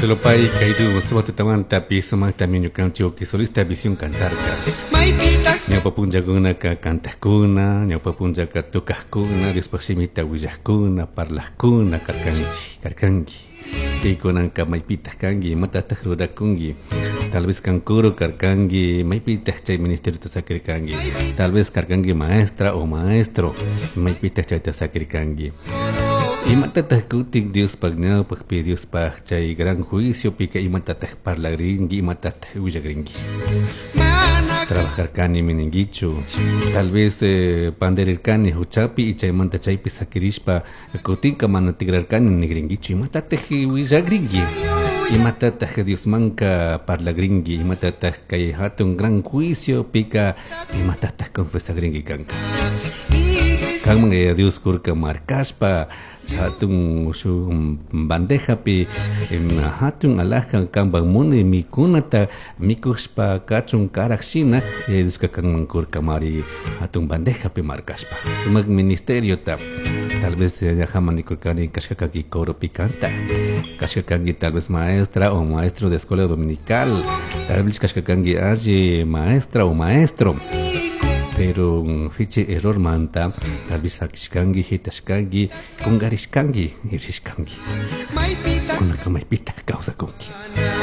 solo pai kaidu suatu taman tapi semak tamin yukan que solista visión cantar nyapa pun jaguna ka cantas kuna nyapa pun jaga tukah kuna disposimita wujah kuna parlah kuna karkangi Piko nangka maipitah kangi mata tahruda kungi tal vez kankuro karkangi maipitah chay ministerio tasakri kangi tal vez karkangi maestra o maestro maipitah chay tasakri kangi imatatah kutik Dios pagna pagpi Dios pag chay gran juicio pika imatatah parlagringi imatatah uyagringi trabajar kani meningichu tal vez panderir kani huchapi y chay manta chay pisakirishpa kutinka manatigrar kani negringichu imatatah uyagringi imatatah Dios manka parlagringi imatatah kay hatun gran juicio pika imatatah confesagringi kanka kang Dios kurka markaspa hatun su bandeja pi hatun alahkan kang bangmuni mikunata mikuspa kachun karaksina Dios kang kurka mari hatun bandeja pi markaspa sumag ministerio tal vez yahaman ikurkani kashkakaki koro picanta kashkakangi tal vez maestra o maestro de escuela dominical tal vez kashkakangi allí maestra o maestro pero fiche error manta tal vez akishkangi hitashkangi kungarishkangi irishkangi kuna kamaipita causa kongi